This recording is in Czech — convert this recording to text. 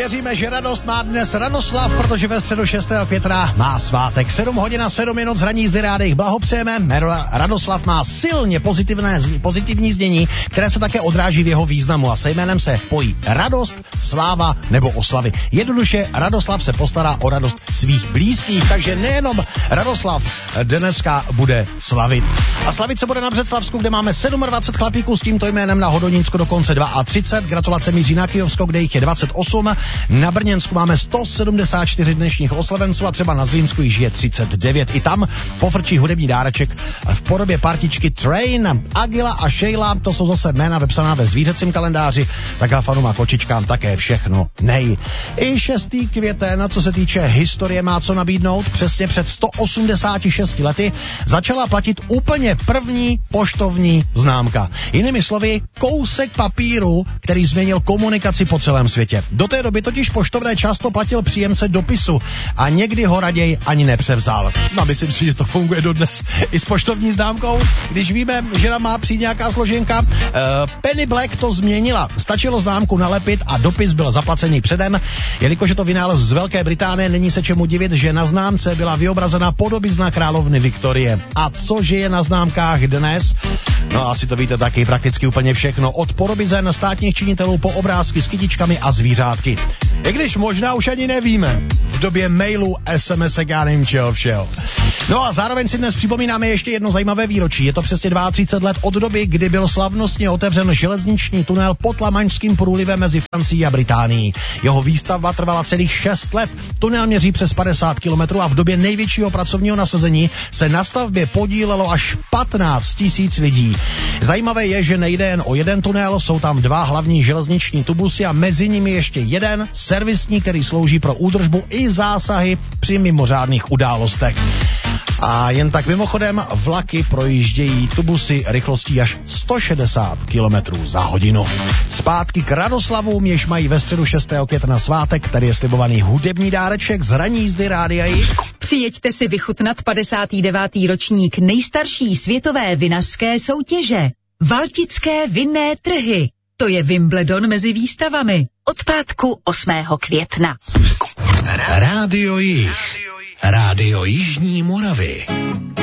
Věříme, že radost má dnes Radoslav, protože ve středu 6. května má svátek. 7 hodin a 7 minut z ranní jízdy rádi blahopřejeme. Radoslav má silně pozitivní znění, které se také odráží v jeho významu a se jménem se pojí radost, sláva nebo oslavy. Jednoduše Radoslav se postará o radost svých blízkých, takže nejenom Radoslav dneska bude slavit. A slavit se bude na Břeclavsku, kde máme 27 chlapíků s tímto jménem, na Hodonínsko dokonce 32. Gratulace míří na Kyjovsko, kde jich je 28. Na Brněnsku máme 174 dnešních oslavenců a třeba na Zlínsku již je 39. I tam pofrčí hudební dáreček v podobě partičky Train. Agila a Sheila, to jsou zase jména vepsaná ve zvířecím kalendáři, tak a fanům a kočičkám také všechno nej. I 6. květen, co se týče historie, má co nabídnout. Přesně před 186 lety začala platit úplně první poštovní známka. Jinými slovy, kousek papíru, který změnil komunikaci po celém světě. Do té doby totiž poštovné často platil příjemce dopisu a někdy ho raději ani nepřevzal. No, myslím si, že to funguje dodnes i s poštovní známkou. Když víme, že nám má přijít nějaká složenka, Penny Black to změnila. Stačilo známku nalepit a dopis byl zaplacený předem. Jelikož je to vynález z Velké Británie, není se čemu divit, že na známce byla vyobrazena podobizna královny Viktorie. A cože je na známkách dnes? No, asi to víte taky, prakticky úplně všechno. Od podobizen státních činitelů po obrázky s kytičkami a zvířátky. I když možná už ani nevíme. V době mailu, SMS-ek, já nevím čeho všeho. No a zároveň si dnes připomínáme ještě jedno zajímavé výročí. Je to přesně 32 let od doby, kdy byl slavnostně otevřen železniční tunel pod Lamaňským průlivem mezi Francií a Británií. Jeho výstavba trvala celých 6 let. Tunel měří přes 50 kilometrů a v době největšího pracovního nasazení se na stavbě podílelo až 15 000 lidí. Zajímavé je, že nejde jen o jeden tunel, jsou tam 2 hlavní železniční tubusy a mezi nimi ještě jeden servisní, který slouží pro údržbu i zásahy při mimořádných událostech. A jen tak mimochodem, vlaky projíždějí tubusy rychlostí až 160 km za hodinu. Zpátky k Radoslavům, jež mají ve středu 6. května svátek, tady je slibovaný hudební dáreček z ranní jízdy Rádia Jih. Přijeďte si vychutnat 59. ročník nejstarší světové vinařské soutěže. Valtické vinné trhy. To je Wimbledon mezi výstavami. Od pátku 8. května. Rádio Jih. Rádio Jižní Moravy.